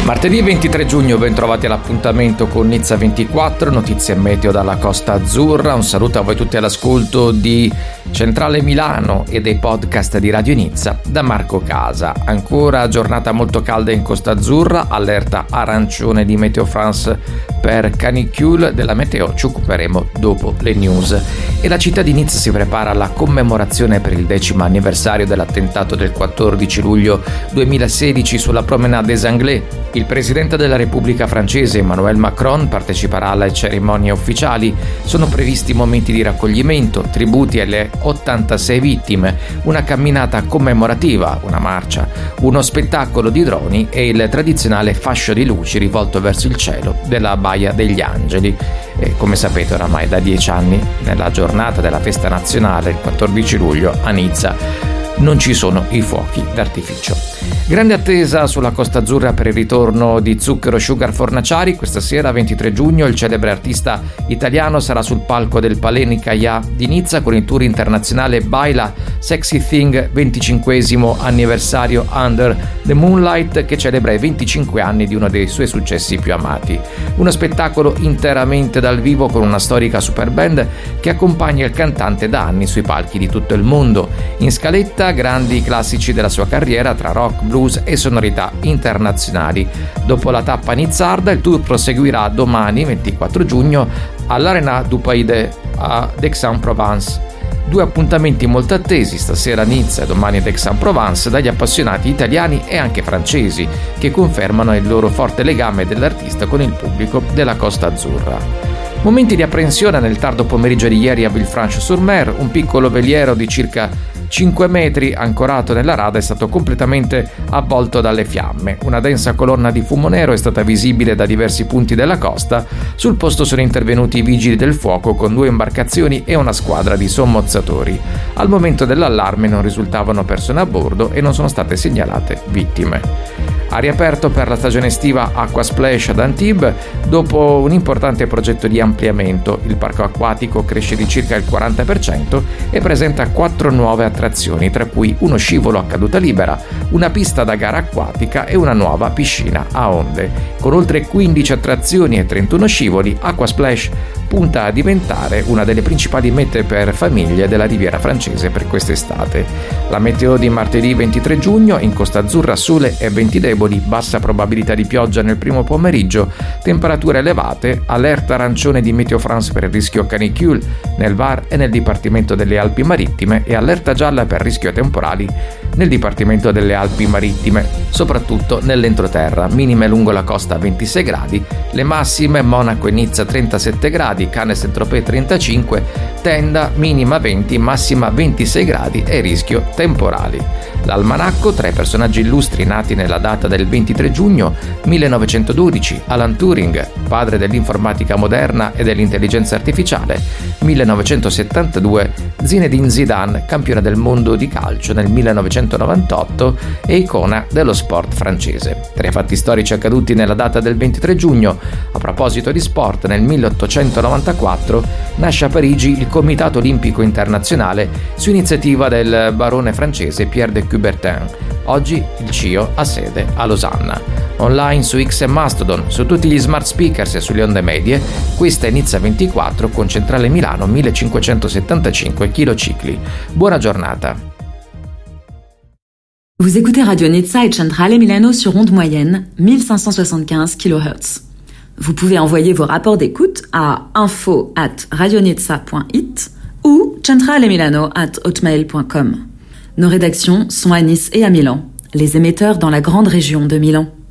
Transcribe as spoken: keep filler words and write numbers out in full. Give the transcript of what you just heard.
Martedì ventitré giugno, ben trovati all'appuntamento con Nizza ventiquattro, notizie meteo dalla Costa Azzurra. Un saluto a voi tutti all'ascolto di Centrale Milano e dei podcast di Radio Nizza da Marco Casa. Ancora giornata molto calda in Costa Azzurra, allerta arancione di Meteo France per canicule. Della meteo ci occuperemo dopo le news. E la città di Nizza si prepara alla commemorazione per il decimo anniversario dell'attentato del quattordici luglio duemilasedici sulla Promenade des Anglais. Il presidente della Repubblica francese Emmanuel Macron parteciperà alle cerimonie ufficiali. Sono previsti momenti di raccoglimento, tributi alle ottantasei vittime, una camminata commemorativa, una marcia, uno spettacolo di droni e il tradizionale fascio di luci rivolto verso il cielo della Baia degli Angeli. E come sapete oramai da dieci anni, nella giornata della festa nazionale, il quattordici luglio, a Nizza non ci sono i fuochi d'artificio. Grande attesa sulla Costa Azzurra per il ritorno di Zucchero Sugar Fornaciari. Questa sera, ventitré giugno, il celebre artista italiano sarà sul palco del Palais Nicaia di Nizza con il tour internazionale Baila Sexy Thing, venticinquesimo anniversario Under the Moonlight, che celebra i venticinque anni di uno dei suoi successi più amati. Uno spettacolo interamente dal vivo con una storica super band che accompagna il cantante da anni sui palchi di tutto il mondo. In scaletta, grandi classici della sua carriera tra rock, blues e sonorità internazionali. Dopo la tappa nizzarda, il tour proseguirà domani, ventiquattro giugno, all'Arena du Pays d'Aix-en-Provence. Due appuntamenti molto attesi, stasera a Nizza e domani ad Aix-en-Provence, dagli appassionati italiani e anche francesi, che confermano il loro forte legame dell'artista con il pubblico della Costa Azzurra. Momenti di apprensione nel tardo pomeriggio di ieri a Villefranche-sur-Mer. Un piccolo veliero di circa cinque metri ancorato nella rada è stato completamente avvolto dalle fiamme. Una densa colonna di fumo nero è stata visibile da diversi punti della costa. Sul posto sono intervenuti i vigili del fuoco con due imbarcazioni e una squadra di sommozzatori. Al momento dell'allarme non risultavano persone a bordo e non sono state segnalate vittime. Ha riaperto per la stagione estiva Acqua Splash ad Antibes dopo un importante progetto di ampliamento. Il parco acquatico cresce di circa il quaranta per cento e presenta quattro nuove attrazioni, tra cui uno scivolo a caduta libera, una pista da gara acquatica e una nuova piscina a onde. Con oltre quindici attrazioni e trentuno scivoli, Acqua Splash punta a diventare una delle principali mete per famiglie della Riviera francese per quest'estate. La meteo di martedì ventitré giugno: in Costa Azzurra sole e venti deboli, bassa probabilità di pioggia nel primo pomeriggio, temperature elevate, allerta arancione di Meteo France per il rischio canicule nel Var e nel Dipartimento delle Alpi Marittime e allerta gialla per rischio temporali nel Dipartimento delle Alpi Marittime, soprattutto nell'entroterra. Minime lungo la costa ventisei gradi, le massime Monaco e Nizza trentasette gradi, Cannes e Saint-Tropez trentacinque, Tenda minima venti, massima ventisei gradi e rischio temporali. L'almanacco tra i personaggi illustri nati nella data del ventitré giugno millenovecentododici: Alan Turing, padre dell'informatica moderna e dell'intelligenza artificiale; millenovecentosettantadue Zinedine Zidane, campione del mondo di calcio nel millenovecentonovantotto e icona dello sport francese. Tra i fatti storici accaduti nella data del ventitré giugno, a proposito di sport, nel milleottocentonovantaquattro nasce a Parigi il Comitato Olimpico Internazionale su iniziativa del barone francese Pierre de Coubertin. Oggi il C I O ha sede a Losanna. Online su X e Mastodon, su tutti gli smart speakers e sulle onde medie, questa è Nizza ventiquattro con Centrale Milano millecinquecentosettantacinque kilocicli. Buona giornata. Vous écoutez Radio Nizza et Centrale Milano sur onde moyenne mille cinq cent soixante-quinze kilohertz. Vous pouvez envoyer vos rapports d'écoute à info at radionizza point it ou centralemilano at hotmail point com. Nos rédactions sont à Nice et à Milan, les émetteurs dans la grande région de Milan.